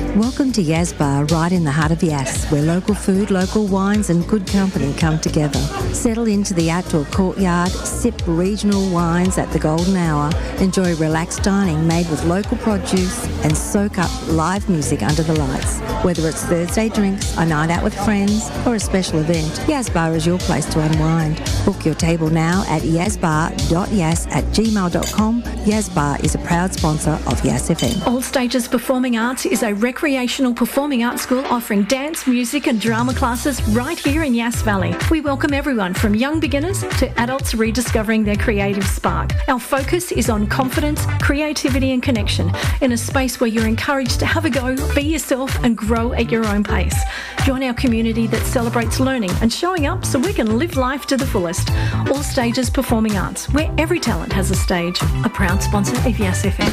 Welcome to Yas Bar, right in the heart of Yas, where local food, local wines and good company come together. Settle into the outdoor courtyard, sip regional wines at the golden hour, enjoy relaxed dining made with local produce and soak up live music under the lights. Whether it's Thursday drinks, a night out with friends or a special event, Yas Bar is your place to unwind. Book your table now at yasbar.yas@gmail.com. Yas Bar is a proud sponsor of Yas FM. All Stages Performing Arts is a recreational performing arts school offering dance, music and drama classes right here in Yass Valley. We welcome everyone from young beginners to adults rediscovering their creative spark. Our focus is on confidence, creativity and connection in a space where you're encouraged to have a go, be yourself and grow at your own pace. Join our community that celebrates learning and showing up so we can live life to the fullest. All Stages Performing Arts, where every talent has a stage. A proud sponsor of Yass FM.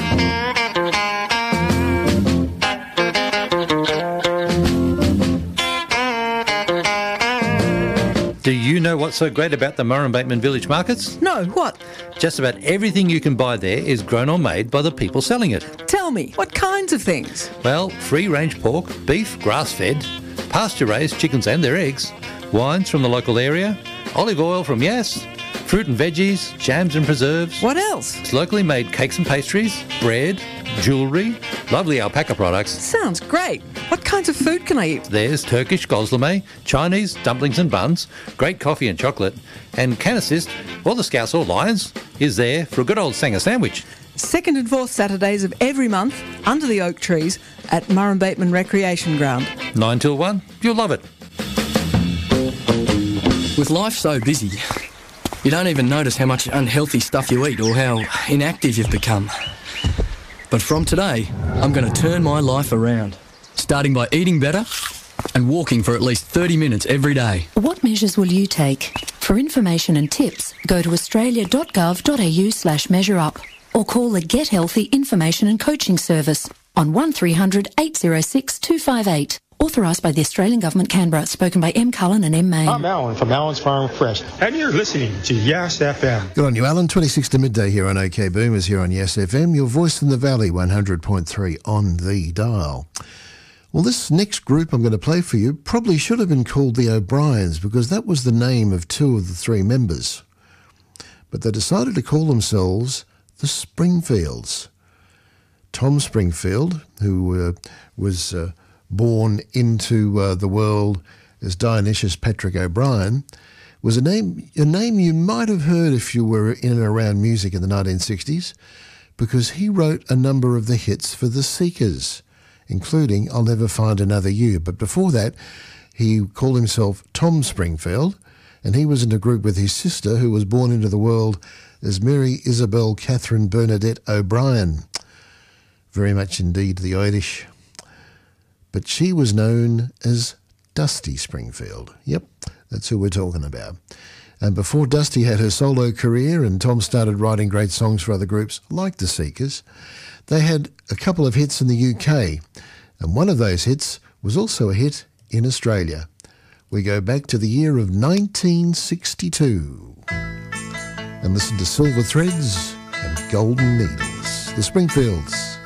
Do you know what's so great about the Murrumbateman Village markets? No, what? Just about everything you can buy there is grown or made by the people selling it. Tell me, what kinds of things? Well, free-range pork, beef, grass-fed, pasture-raised chickens and their eggs, wines from the local area, olive oil from Yass, fruit and veggies, jams and preserves. What else? It's locally made cakes and pastries, bread, jewellery, lovely alpaca products. Sounds great. What kinds of food can I eat? There's Turkish gozleme, Chinese dumplings and buns, great coffee and chocolate, and can assist, or the Scouts or Lions, is there for a good old Sanger sandwich. Second and fourth Saturdays of every month, under the oak trees, at Murrumbateman Recreation Ground. 9 till 1, you'll love it. With life so busy, you don't even notice how much unhealthy stuff you eat or how inactive you've become. But from today, I'm going to turn my life around, starting by eating better and walking for at least 30 minutes every day. What measures will you take? For information and tips, go to australia.gov.au/measureup or call the Get Healthy Information and Coaching Service on 1300 806 258. Authorised by the Australian Government, Canberra. Spoken by M. Cullen and M. Main. I'm Alan from Alan's Farm Fresh, and you're listening to Yass FM. Good on you, Alan. 26 to midday here on OK Boomers here on Yass FM. Your voice in the valley, 100.3 on the dial. Well, this next group I'm going to play for you probably should have been called the O'Briens because that was the name of two of the three members. But they decided to call themselves the Springfields. Tom Springfield, who was born into the world as Dionysius Patrick O'Brien, was a name you might have heard if you were in and around music in the 1960s, because he wrote a number of the hits for the Seekers, including I'll Never Find Another You. But before that, he called himself Tom Springfield, and he was in a group with his sister, who was born into the world as Mary Isabel Catherine Bernadette O'Brien. Very much indeed the Irish. But she was known as Dusty Springfield. Yep, that's who we're talking about. And before Dusty had her solo career and Tom started writing great songs for other groups like the Seekers, they had a couple of hits in the UK. And one of those hits was also a hit in Australia. We go back to the year of 1962 and listen to Silver Threads and Golden Needles. The Springfields.